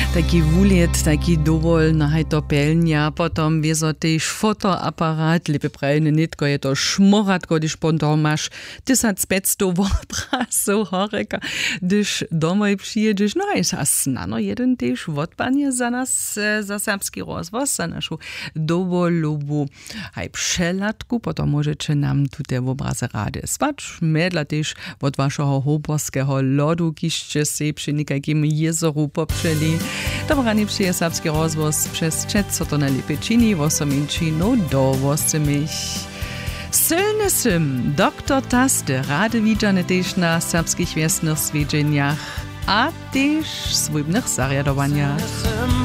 Taki wulet, taki dowol, na to pelnia, potom wieso też fotoaparat, lepe prajne nitko, je to šmoratko, když potom máš 1500 obrazov horeka, když domoj přijedeš, no aj sa snano jeden też odpanie za nas, za serbski rozvoz, za našu dovolubú aj přeladku, potom môžete nám tute obrazy rade svať, medla też od vašeho hoborského lodu, kište si przy nikakim jezoru popřeli. Dobrani przyje serbski rozvoz przez to na Lipečini, 8 čino do 8. Silny sym, doktor Tasty, rady widziany też na serbskich wiesnych zwiedzeniach, a też swójnych zariadowaniach.